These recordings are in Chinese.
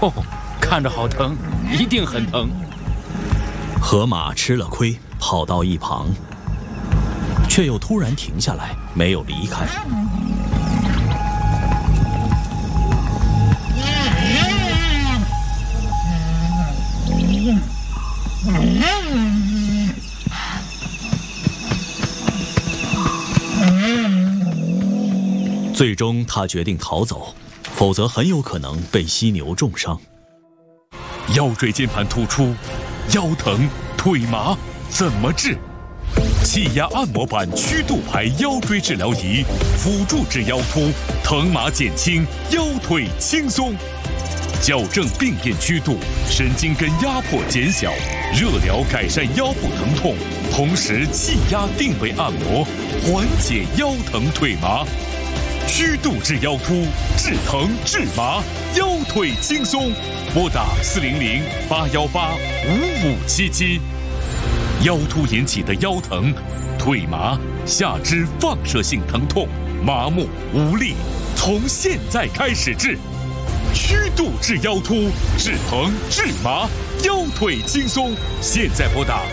哦，看着好疼，一定很疼。 河马吃了亏，跑到一旁，却又突然停下来，没有离开。最终，他决定逃走，否则很有可能被犀牛重伤。 腰椎间盘突出，腰疼腿麻怎么治？气压按摩板曲度牌腰椎治疗仪，辅助治腰突，疼麻减轻，腰腿轻松。矫正病变曲度，神经根压迫减小，热疗改善腰部疼痛，同时气压定位按摩，缓解腰疼腿麻。曲度治腰突，治疼治麻，腰腿轻松。拨打400-818-5577。腰突引起的腰疼、腿麻、下肢放射性疼痛、麻木无力，从现在开始治。曲度治腰突，治疼治麻，腰腿轻松。现在拨打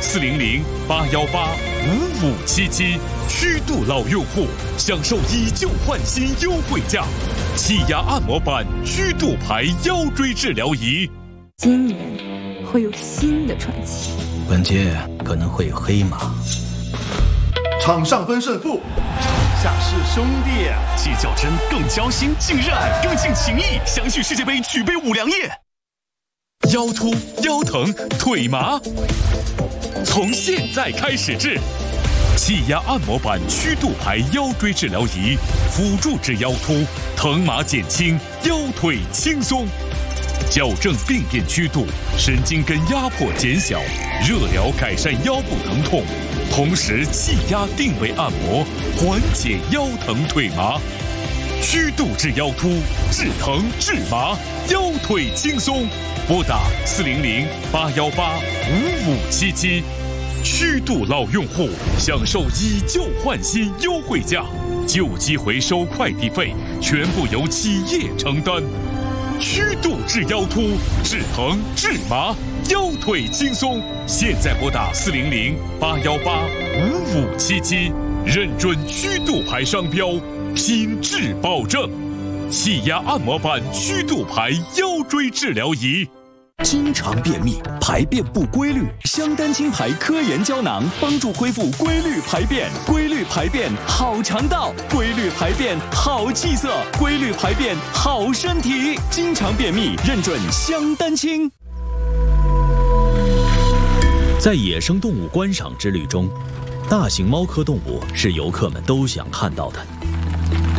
400-818-5577。曲度老用户享受以旧换新优惠价，气压按摩板曲度牌腰椎治疗仪。 今年会有新的传奇， 本届可能会有黑马。 场上分胜负，场下是兄弟。 既较真，更交心，更热爱，更尽情谊。详叙世界杯举杯5粮液。腰突、腰疼、腿麻，从现在开始治。气压按摩板曲度牌腰椎治疗仪，辅助治腰突，疼麻减轻，腰腿轻松。矫正病变曲度，神经根压迫减小，热疗改善腰部疼痛，同时气压定位按摩，缓解腰疼腿麻。曲度治腰突，治疼治麻，腰腿轻松。拨打400-818-5577。曲度老用户享受以旧换新优惠价，旧机回收快递费全部由企业承担。曲度治腰突，治疼治麻，腰腿轻松。现在拨打400-818-5577，认准曲度牌商标，品质保证。气压按摩板曲度牌腰椎治疗仪。 经常便秘、排便不规律，香丹青牌科研胶囊帮助恢复规律排便。规律排便好肠道，规律排便好气色，规律排便好身体。经常便秘，认准香丹青。 在野生动物观赏之旅中，大型猫科动物是游客们都想看到的。